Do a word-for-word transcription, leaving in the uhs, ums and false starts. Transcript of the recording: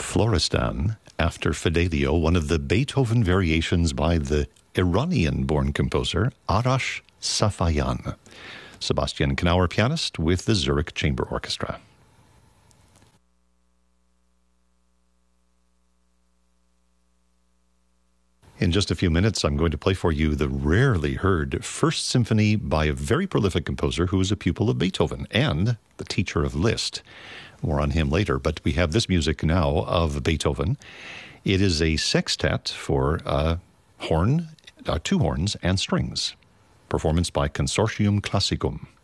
Florestan, after Fidelio, one of the Beethoven variations by the Iranian-born composer Arash Safayan. Sebastian Knauer, pianist with the Zurich Chamber Orchestra. In just a few minutes, I'm going to play for you the rarely heard First Symphony by a very prolific composer who was a pupil of Beethoven and the teacher of Liszt. More on him later, but we have this music now of Beethoven. It is a sextet for uh, horn, uh, two horns and strings. Performance by Consortium Classicum.